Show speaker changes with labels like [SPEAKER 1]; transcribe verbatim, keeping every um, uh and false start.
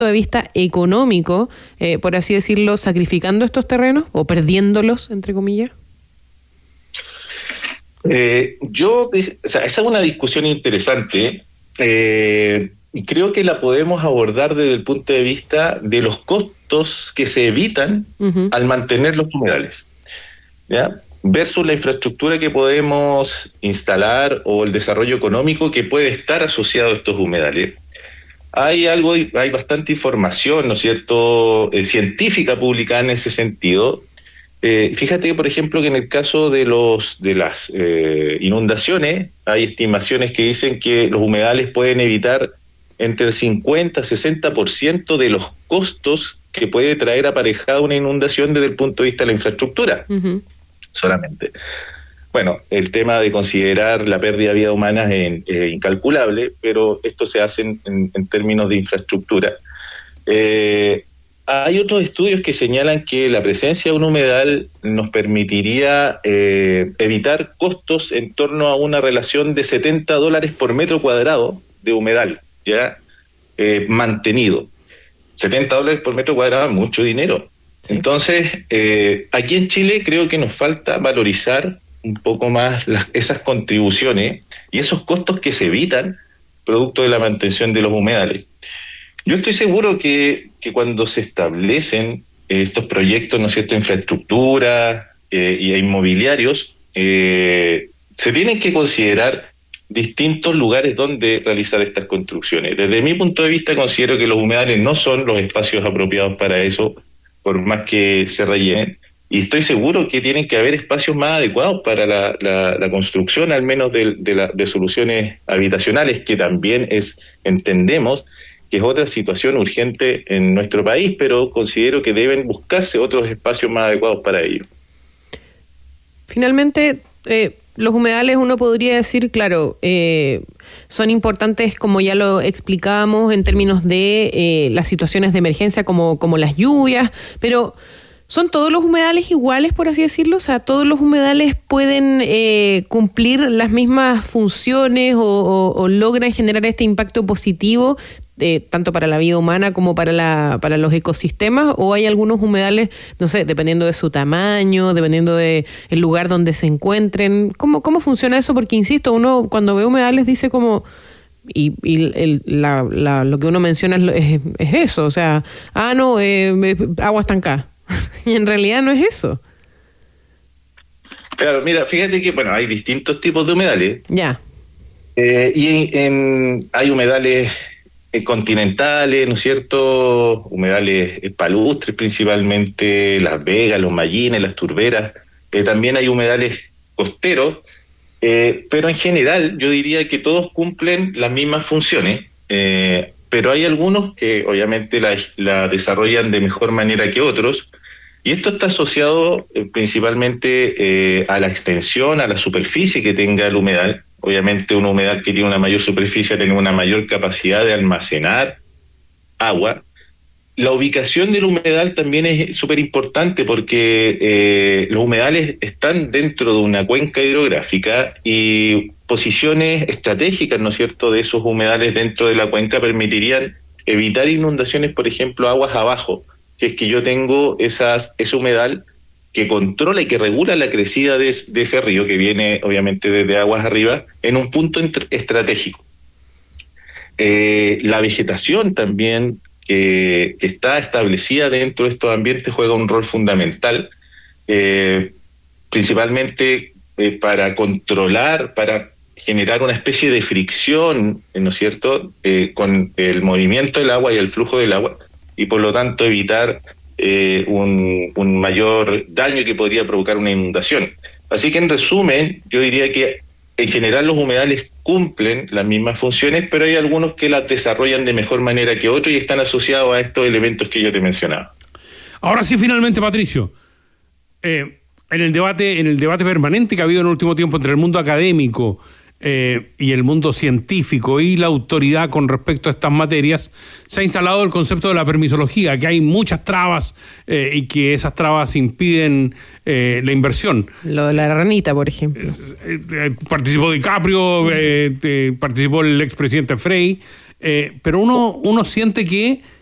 [SPEAKER 1] de vista económico, eh, por así decirlo, sacrificando estos terrenos o perdiéndolos, entre comillas?
[SPEAKER 2] Eh, yo, o sea, esa es una discusión interesante eh, y creo que la podemos abordar desde el punto de vista de los costos que se evitan uh-huh. al mantener los humedales, ¿ya? Versus la infraestructura que podemos instalar o el desarrollo económico que puede estar asociado a estos humedales. Hay algo, hay bastante información, ¿no es cierto?, eh, científica publicada en ese sentido. Eh, fíjate, por ejemplo, que en el caso de los de las eh, inundaciones, hay estimaciones que dicen que los humedales pueden evitar entre el cincuenta y sesenta por ciento de los costos que puede traer aparejada una inundación desde el punto de vista de la infraestructura, uh-huh. solamente. Bueno, el tema de considerar la pérdida de vida humana es eh, incalculable, pero esto se hace en, en, en términos de infraestructura. Eh, hay otros estudios que señalan que la presencia de un humedal nos permitiría eh, evitar costos en torno a una relación de setenta dólares por metro cuadrado de humedal, ya eh, mantenido. setenta dólares por metro cuadrado es mucho dinero. Sí. Entonces, eh, aquí en Chile creo que nos falta valorizar un poco más las, esas contribuciones y esos costos que se evitan producto de la mantención de los humedales. Yo estoy seguro que, que cuando se establecen eh, estos proyectos, ¿no es cierto?, infraestructura eh, y inmobiliarios, eh, se tienen que considerar distintos lugares donde realizar estas construcciones. Desde mi punto de vista, considero que los humedales no son los espacios apropiados para eso, por más que se rellenen. Y estoy seguro que tienen que haber espacios más adecuados para la, la, la construcción, al menos de, de, la, de soluciones habitacionales, que también es, entendemos, que es otra situación urgente en nuestro país, pero considero que deben buscarse otros espacios más adecuados para ello.
[SPEAKER 1] Finalmente, eh, los humedales, uno podría decir, claro, eh, son importantes, como ya lo explicábamos, en términos de eh, las situaciones de emergencia, como, como las lluvias, pero ¿son todos los humedales iguales, por así decirlo? O sea, ¿todos los humedales pueden eh, cumplir las mismas funciones o, o, o logran generar este impacto positivo, eh, tanto para la vida humana como para la para los ecosistemas? ¿O hay algunos humedales, no sé, dependiendo de su tamaño, dependiendo de el lugar donde se encuentren? ¿Cómo, cómo funciona eso? Porque, insisto, uno cuando ve humedales dice como... Y, y el, la, la, lo que uno menciona es, es eso, o sea, ah, no, eh, agua estancada. Y en realidad no es eso.
[SPEAKER 2] Claro, mira, fíjate que, bueno, hay distintos tipos de humedales.
[SPEAKER 1] Ya.
[SPEAKER 2] Eh, y en, en, hay humedales eh, continentales, ¿no es cierto? Humedales eh, palustres principalmente, las vegas, los mallines, las turberas. Eh, también hay humedales costeros, eh, pero en general yo diría que todos cumplen las mismas funciones. Eh, pero hay algunos que obviamente la, la desarrollan de mejor manera que otros. Y esto está asociado eh, principalmente eh, a la extensión, a la superficie que tenga el humedal. Obviamente un humedal que tiene una mayor superficie tiene una mayor capacidad de almacenar agua. La ubicación del humedal también es súper importante porque eh, los humedales están dentro de una cuenca hidrográfica y posiciones estratégicas, ¿no es cierto?, de esos humedales dentro de la cuenca permitirían evitar inundaciones, por ejemplo, aguas abajo. Si es que yo tengo esas, ese humedal que controla y que regula la crecida de, de ese río, que viene obviamente desde aguas arriba, en un punto entre, estratégico. Eh, la vegetación también, que, que está establecida dentro de estos ambientes, juega un rol fundamental, eh, principalmente eh, para controlar, para generar una especie de fricción, ¿no es cierto?, eh, con el movimiento del agua y el flujo del agua, y por lo tanto evitar eh, un, un mayor daño que podría provocar una inundación. Así que en resumen, yo diría que en general los humedales cumplen las mismas funciones, pero hay algunos que las desarrollan de mejor manera que otros y están asociados a estos elementos que yo te mencionaba.
[SPEAKER 3] Ahora sí, finalmente, Patricio, eh, en el debate, en el debate permanente que ha habido en el último tiempo entre el mundo académico Eh, y el mundo científico y la autoridad con respecto a estas materias, se ha instalado el concepto de la permisología, que hay muchas trabas eh, y que esas trabas impiden eh, la inversión.
[SPEAKER 1] Lo de la ranita, por ejemplo.
[SPEAKER 3] Eh, eh, participó DiCaprio, eh, eh, participó el expresidente Frey, eh, pero uno, uno siente que